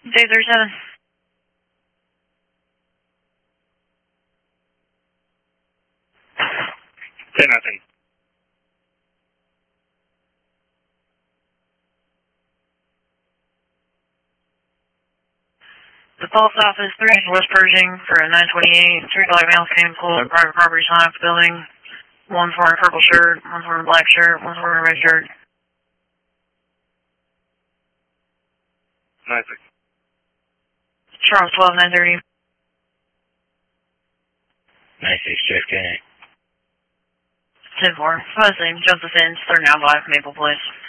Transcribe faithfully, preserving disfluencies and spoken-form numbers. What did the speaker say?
J thirty-seven. Say nothing. The false south is three West Pershing for a nine twenty-eight. Three black males came pulled at private property sign up the building. One's wearing a purple shirt, one's wearing a black shirt, one's wearing a red shirt. nine six. Charles twelve, nine thirty. nine six, J F K. ten four. Honestly, Joseph Inns, third now by Maple Place.